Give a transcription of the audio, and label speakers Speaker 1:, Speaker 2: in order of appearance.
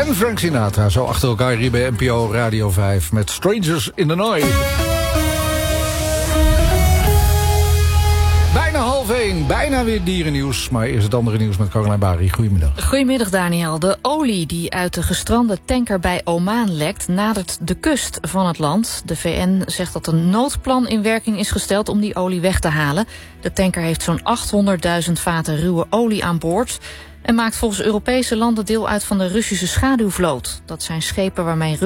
Speaker 1: en Frank Sinatra. Zo achter elkaar hier bij NPO Radio 5 met Strangers in the Night. Bijna 12:30, bijna weer dierennieuws. Maar eerst het andere nieuws met Caroline Bari. Goedemiddag.
Speaker 2: Goedemiddag, Daniel. De olie die uit de gestrande tanker bij Oman lekt nadert de kust van het land. De VN zegt dat een noodplan in werking is gesteld om die olie weg te halen. De tanker heeft zo'n 800.000 vaten ruwe olie aan boord en maakt volgens Europese landen deel uit van de Russische schaduwvloot. Dat zijn schepen waarmee